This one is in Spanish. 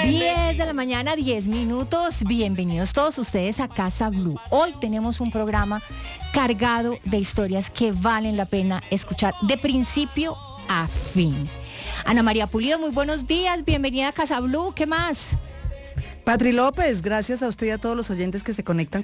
10 de la mañana, 10 minutos. Bienvenidos todos ustedes a Casa Blue. Hoy tenemos un programa cargado de historias que valen la pena escuchar de principio a fin. Ana María Pulido, muy buenos días. Bienvenida a Casa Blue. ¿Qué más? Patri López, gracias a usted y a todos los oyentes que se conectan